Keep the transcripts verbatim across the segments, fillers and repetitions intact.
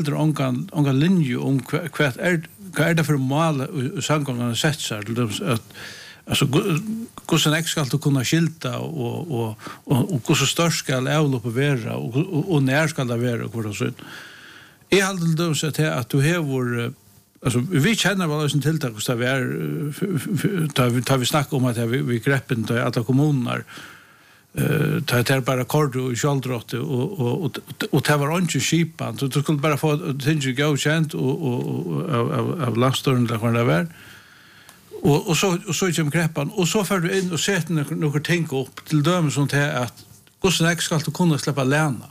heller ongan ongan linje om kvart är vad är det för mål och samgångarna sätter till att alltså hur sen ex ska kunna skilta och och och och hur så störst ska avlopp vara och och när ska det vara och hur så. Jag hade då så att du har vår alltså vi känner väl oss till att det är tar vi snackar om att vi vi greppen till alla kommuner eh tar det bara kort och skaldrott och och och det var inte skipan så du skulle bara få tänka gå känt och och av av lastorn där var det var och och så och så kom greppan och så för du in och sätter några några tänka upp till dömen sånt här att hur snägt ska du kunna släppa lärna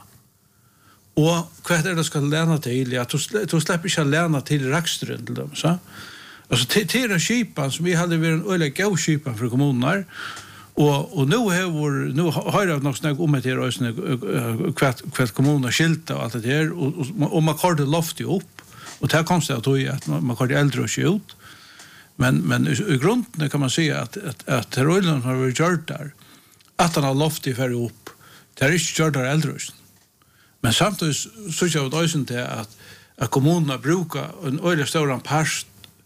och vad är det ska lärna till att du släpper inte lärna till raxstrund till dem så alltså till till skipan som vi hade varit en öle gå skipan för kommuner och och nu har vår nu har jag nog snägg om att det är såna kvart kvart kommuner skilta och allt det där och och man kör det loft upp och där konstigt att att man kör det äldre och ut men men i grunden kan man se att att att Röjland har varit gjort där att han har loft i för upp det är inte gjort där äldre men samtidigt så jag vet inte det att att kommunerna brukar en öle stor part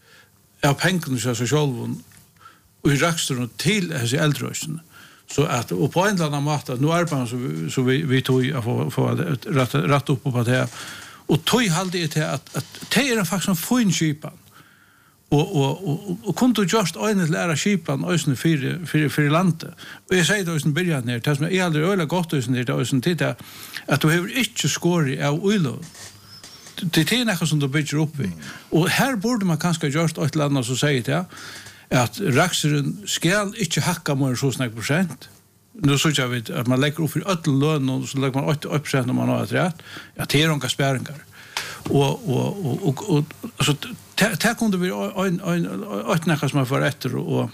av pengarna så så själv och i raxtorn till dessa äldrösen så att och på en annan måte nu är man så så vi vi tog att få få rätt rätt upp på det och tog hade det till att att det är faktiskt en fin skipan och och och och kunde just en lära skipan ösn för för för landet och jag säger då ösn början ner tas med är aldrig öle gott ösn det ösn titta att du har inte skor av oilo det är något som du bygger upp vi och här borde man kanske just ett land så säger det att raxeren skall inte hacka mer så snack procent. Nu så jag vet att man lägger upp för öll lön och så lägger man åtta procent om man har rätt. Ja, det är några spärringar. Och och och och så där kunde vi en en ett näka som man får efter och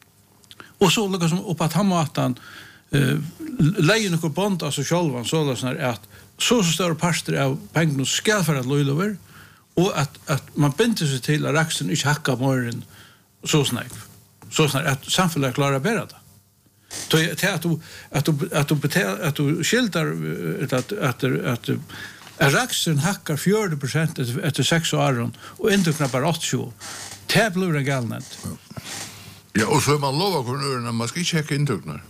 och så lägger som upp att han matan eh lägger några band alltså själva så där sån att så så stora parter av pengarna skall för att löjla över och att att man binder sig till att raxen inte hackar mer så snägt. Så snägt att samhället klarar bättre det. Så det att du att du att du betal att du skiltar att att att raxen hackar fyrtio procent efter sex år och inte knappt åttio. Det blir det galnet. Ja, och så man lovar kommunerna man ska checka intäkterna.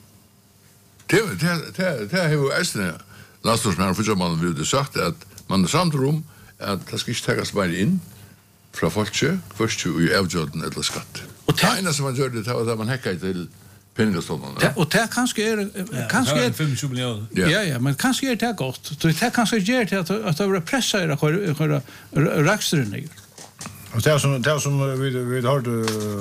Det det det det har ju ästna. Lastorna för man vill det sagt att man samt rum att det ska inte tas bara in. Fra folket, først jo i avgjørten eller skatt. Og det ene som man gjør det, det var at man hekka til penningståndene. Og det kanskje er... kanskje er femogtjúgu millioner. Ja, ja, men kanskje er det godt. Det kanskje gjør til at det var pressa i rakstrunninger. Og det som, det som vi, vi hørte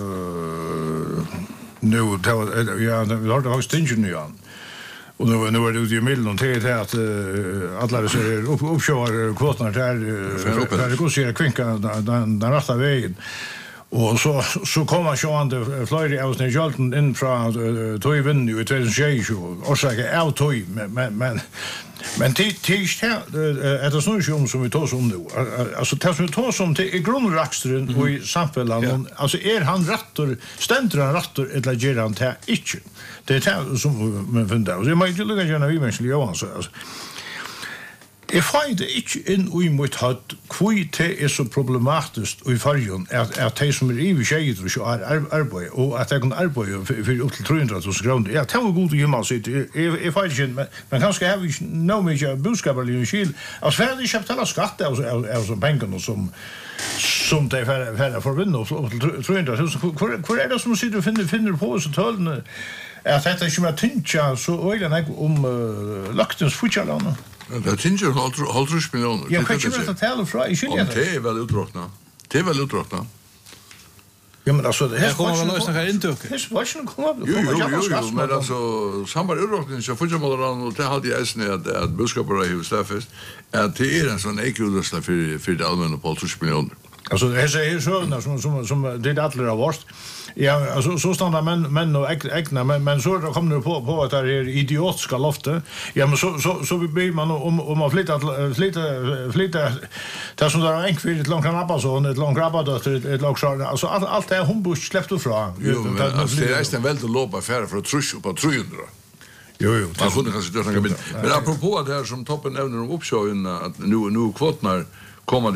nu, det var, ja, vi hørte høyst ingeniøren. Och nu nu är det ute i mitten till det att alla så är upp uppkör kvoterna där för det går så kvinka den den rätta vägen. Och så så kommer sjönde flyger av den jolten in från Toy vinner ju tjugohundratjugo och så är out Toy men men men det tills här är det sån som som vi tar som nu alltså det som vi tar som till i grundraxtren och i samhällen alltså är han rättor ständer han rättor eller ger han till inte det är det som man funderar och det måste ju lugna gärna vi människor Johan så alltså Jeg finder ikke inn og imot at hvor det er så problematisk i fargen at, at de som er i skjeiet og ikke er arbeid og at de kan arbeide for opp til tre hundre tusen kroner. Ja, det var god til himmel sitt. Jeg finder ikke, men, men kanskje har vi ikke noe mye budskap i skil. Altså, for jeg har ikke betalt skatt av, av, av, av pengene som som de er for å vinne opp til tre hundre tusen. Hvor, hvor er det som sitter og finner, finner på så tølene at dette ikke må tynke så øyne om uh, laktens futsalene? Ja, det tinge halvtrus millioner. Ja, kan ikke veta tale fra i skilja. Det er vel utråkna. Det er vel utråkna. Ja, men altså, det her kommer vel løsning her inntøk. Det var ikke noe kommet. Jo, jo, jo, jo, men altså, sambar utråkning, så fortsatt måler og det hadde jeg eisen at, at budskapet er hivet stedfest, at det er en sånn ikke-utrøsning for, for det allmenne på halvtrus millioner. Alltså det är ju så som som som det är alla av oss. Ja, alltså så stannar men men och ägna men men så kommer det på på att det är idiotiska lofte. Ja, men så så så vi blir man om om att flytta flytta flytta där som där en kvitt ett långt knappa så ett långt grabba då ett långt så alltså allt allt är hombusch släppt ut från. Det är en väldigt låg affär för att truscha på trehundra. Jo jo. Man kunde kanske göra något. Men apropå det här som toppen nämner om uppsjön att nu nu kvotnar komma